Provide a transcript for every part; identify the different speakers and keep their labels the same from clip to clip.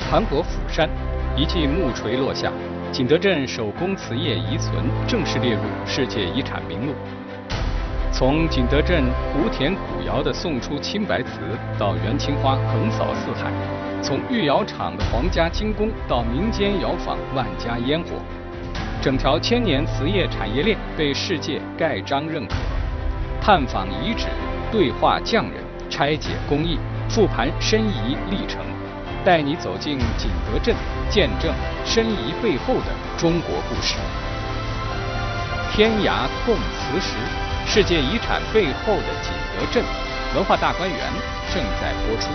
Speaker 1: 韩国釜山，一记木锤落下，景德镇手工瓷业遗存正式列入世界遗产名录。从景德镇湖田古窑的宋初青白瓷到元青花横扫四海，从御窑厂的皇家精工到民间窑坊万家烟火，整条千年瓷业产业链被世界盖章认可。探访遗址，对话匠人，拆解工艺，复盘申遗历程，带你走进景德镇，见证申遗背后的中国故事。天涯共瓷时，世界遗产背后的景德镇，文化大观园正在播出。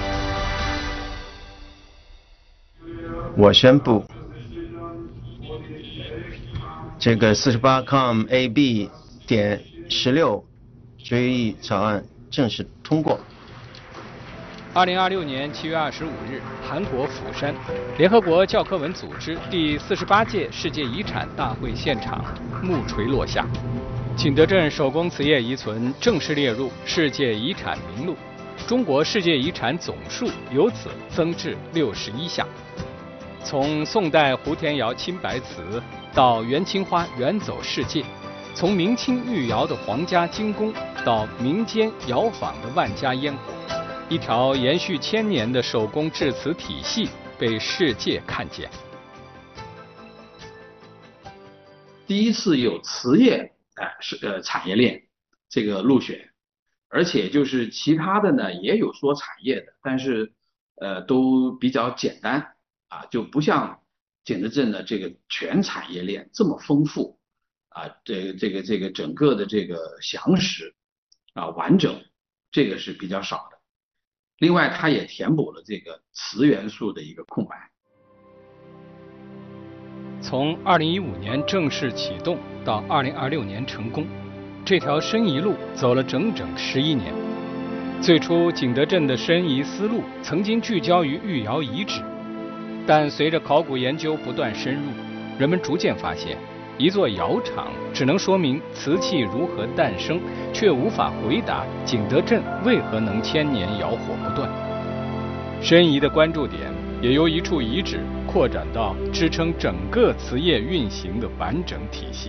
Speaker 2: 我宣布，这个48com.ab.16决议草案正式通过。
Speaker 1: 2026年7月25日，韩国釜山，联合国教科文组织第48届世界遗产大会现场，木锤落下，景德镇手工瓷业遗存正式列入世界遗产名录，中国世界遗产总数由此增至61项。从宋代湖田窑青白瓷到元青花远走世界，从明清御窑的皇家精工到民间窑坊的万家烟火，一条延续1000年的手工制瓷体系被世界看见。
Speaker 3: 第一次有瓷业产业链这个入选，而且就是其他的呢也有说产业的，但是都比较简单啊，就不像景德镇的这个全产业链这么丰富啊，这个整个的这个详实啊完整，这个是比较少的。另外，它也填补了这个瓷元素的一个空白。
Speaker 1: 从2015年正式启动到2026年成功，这条申遗路走了整整11年。最初，景德镇的申遗思路曾经聚焦于御窑遗址，但随着考古研究不断深入，人们逐渐发现，一座窑厂只能说明瓷器如何诞生，却无法回答景德镇为何能1000年窑火不断。申遗的关注点也由一处遗址扩展到支撑整个瓷业运行的完整体系。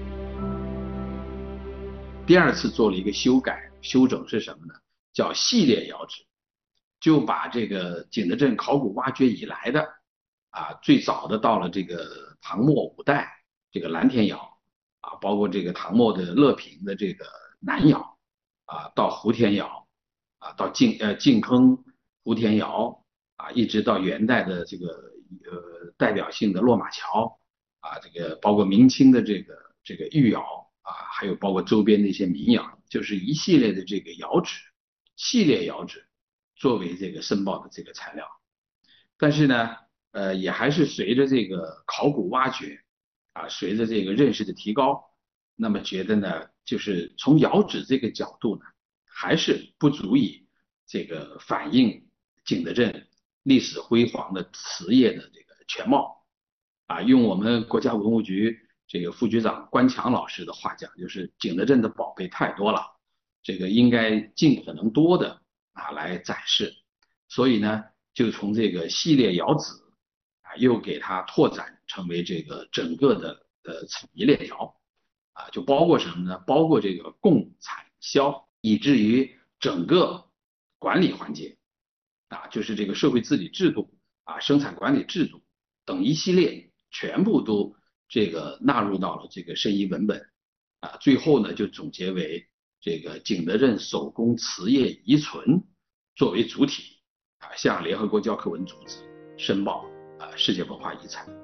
Speaker 3: 第二次做了一个修整是什么呢？叫系列窑址，就把这个景德镇考古挖掘以来的最早的到了这个唐末5代这个蓝田窑包括这个唐末的乐平的这个南窑到湖田窑到晋坑湖田窑一直到元代的这个代表性的落马桥这个包括明清的这个御窑还有包括周边的一些民窑，就是一系列的这个窑址，系列窑址作为这个申报的这个材料。但是呢也还是随着这个考古挖掘随着这个认识的提高，那么觉得呢就是从窑址这个角度呢还是不足以这个反映景德镇历史辉煌的瓷业的这个全貌用我们国家文物局这个副局长关强老师的话讲，就是景德镇的宝贝太多了，这个应该尽可能多的来展示。所以呢就从这个系列窑址又给它拓展成为这个整个的产业链条就包括什么呢？包括这个供产销，以至于整个管理环节就是这个社会治理制度生产管理制度等一系列全部都这个纳入到了这个申遗文本最后呢就总结为这个景德镇手工瓷业遗存作为主体向联合国教科文组织申报世界文化遗产。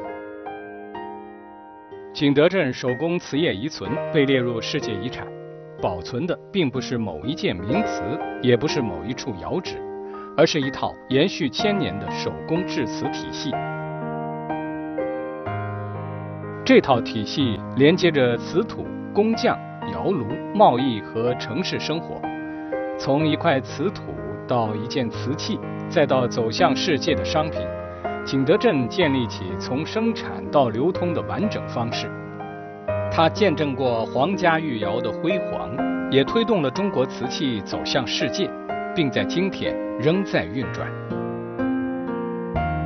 Speaker 1: 景德镇手工瓷业遗存被列入世界遗产，保存的并不是某一件名瓷，也不是某一处窑址，而是一套延续1000年的手工制瓷体系。这套体系连接着瓷土、工匠、窑炉、贸易和城市生活，从一块瓷土到一件瓷器，再到走向世界的商品，景德镇建立起从生产到流通的完整方式。它见证过皇家御窑的辉煌，也推动了中国瓷器走向世界，并在今天仍在运转。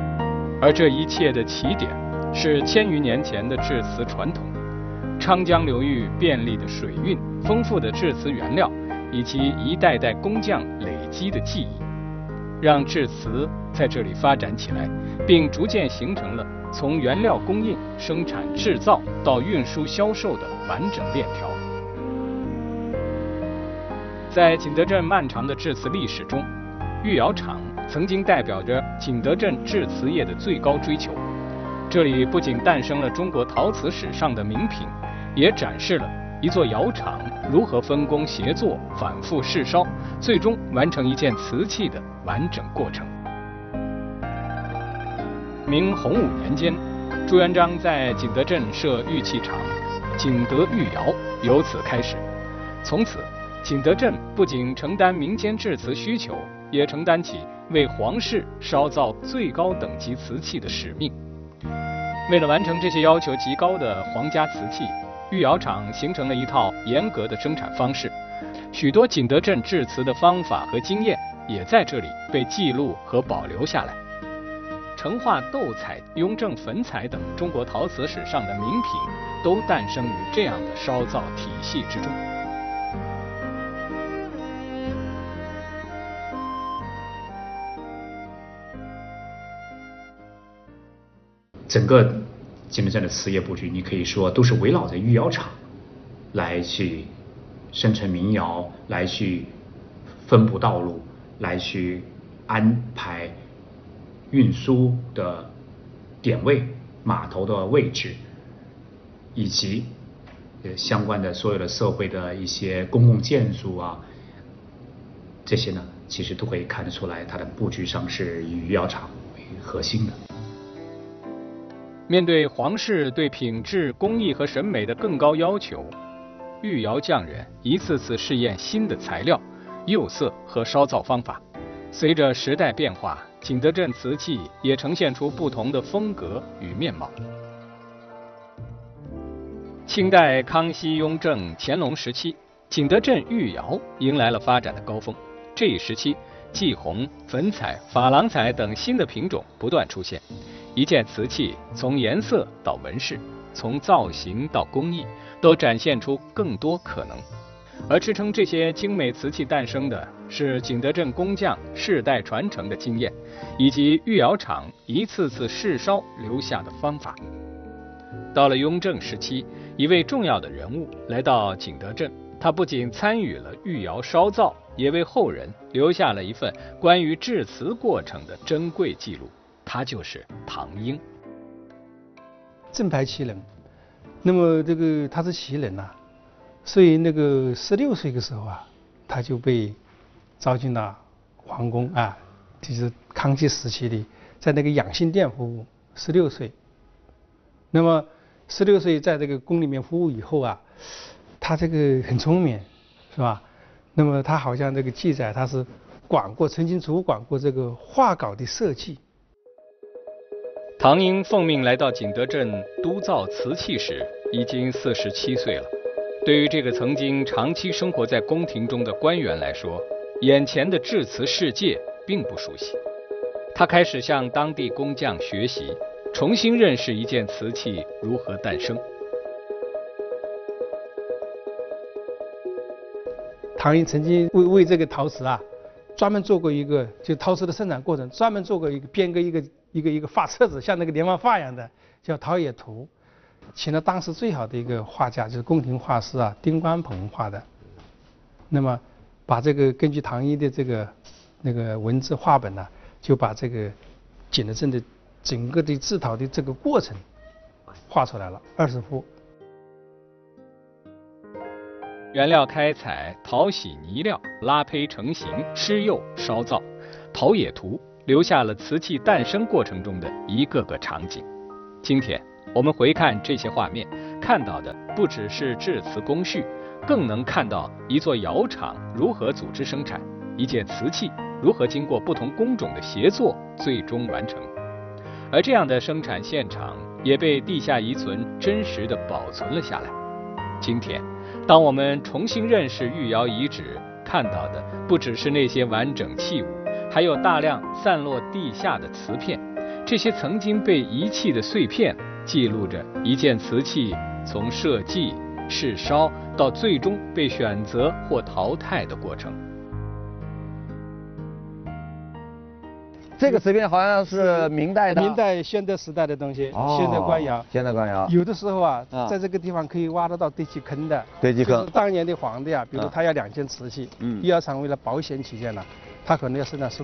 Speaker 1: 而这一切的起点是千余年前的制瓷传统。昌江流域便利的水运、丰富的制瓷原料，以及一代代工匠累积的技艺，让制瓷在这里发展起来，并逐渐形成了从原料供应、生产、制造到运输、销售的完整链条。在景德镇漫长的制瓷历史中，御窑厂曾经代表着景德镇制瓷业的最高追求。这里不仅诞生了中国陶瓷史上的名品，也展示了一座窑厂如何分工协作、反复试烧，最终完成一件瓷器的完整过程。明洪武年间，朱元璋在景德镇设玉器厂，景德御窑由此开始。从此，景德镇不仅承担民间制瓷需求，也承担起为皇室烧造最高等级瓷器的使命。为了完成这些要求极高的皇家瓷器，御窑厂形成了一套严格的生产方式，许多景德镇制瓷的方法和经验也在这里被记录和保留下来。成化斗彩、雍正粉彩等中国陶瓷史上的名品，都诞生于这样的烧造体系之中。
Speaker 4: 整个景德镇的瓷业布局，你可以说都是围绕着御窑厂来去生成民窑，来去分布道路，来去安排运输的点位、码头的位置，以及相关的所有的社会的一些公共建筑啊，这些呢，其实都可以看得出来，它的布局上是以御窑厂为核心的。
Speaker 1: 面对皇室对品质、工艺和审美的更高要求，御窑匠人一次次试验新的材料、釉色和烧造方法。随着时代变化，景德镇瓷器也呈现出不同的风格与面貌。清代康熙、雍正、乾隆时期，景德镇御窑迎来了发展的高峰。这一时期，霁红、粉彩、珐琅彩等新的品种不断出现。一件瓷器从颜色到纹饰，从造型到工艺，都展现出更多可能。而支撑这些精美瓷器诞生的是景德镇工匠世代传承的经验，以及御窑厂一次次试烧留下的方法。到了雍正时期，一位重要的人物来到景德镇，他不仅参与了御窑烧造，也为后人留下了一份关于制瓷过程的珍贵记录。他就是唐英。
Speaker 5: 正牌旗人，那么这个他是旗人呐，所以那个16岁的时候啊，他就被招进了皇宫啊，就是康熙时期的，在那个养心殿服务。16岁，那么16岁在这个宫里面服务以后啊，他这个很聪明，是吧？那么他好像这个记载，他是曾经主管过这个画稿的设计。
Speaker 1: 唐英奉命来到景德镇督造瓷器时，已经47岁了。对于这个曾经长期生活在宫廷中的官员来说，眼前的制瓷世界并不熟悉。他开始向当地工匠学习，重新认识一件瓷器如何诞生。
Speaker 5: 唐英曾经为这个陶瓷啊，专门做过一个，就陶瓷的生产过程，专门做过编个一个画册子，像那个连环画一样的，叫《陶冶图》，请了当时最好的一个画家，就是宫廷画师啊，丁官鹏画的。那么把这个根据唐英的这个那个文字画本呢，就把这个景德镇的整个的制陶的这个过程画出来了，20幅。
Speaker 1: 原料开采、淘洗泥料、拉胚成型、施釉、烧造，陶冶图留下了瓷器诞生过程中的一个个场景。今天我们回看这些画面，看到的不只是制瓷工序，更能看到一座窑厂如何组织生产，一件瓷器如何经过不同工种的协作最终完成。而这样的生产现场也被地下遗存真实地保存了下来。今天当我们重新认识御窑遗址，看到的不只是那些完整器物，还有大量散落地下的瓷片。 这些曾经被遗弃的碎片，记录着一件瓷器从设计、试烧到最终被选择或淘汰的过程。
Speaker 6: 这个瓷片好像是明代的，
Speaker 5: 明代宣德时代的东西，宣德官窑。
Speaker 6: 宣德官窑。
Speaker 5: 有的时候啊，在这个地方可以挖得到堆积坑的。
Speaker 6: 堆积坑。
Speaker 5: 就是当年的皇帝啊，比如他要2件瓷器，御窑厂为了保险起见呢，他可能要生产